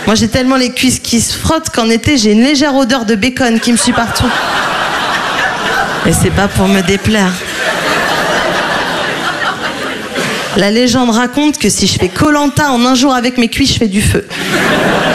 Moi, j'ai tellement les cuisses qui se frottent qu'en été, j'ai une légère odeur de bacon qui me suit partout. Et c'est pas pour me déplaire. La légende raconte que si je fais Koh-Lanta en un jour avec mes cuisses, je fais du feu.